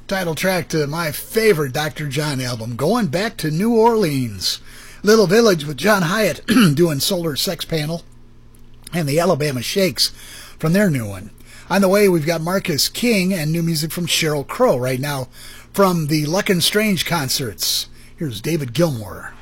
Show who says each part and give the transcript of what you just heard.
Speaker 1: Title track to my favorite Dr. John album, Going Back to New Orleans. Little Village with John Hyatt doing Solar Sex Panel, and the Alabama Shakes from their new one. On the way, we've got Marcus King and new music from Sheryl Crow right now from the Luck and Strange concerts. Here's David Gilmour.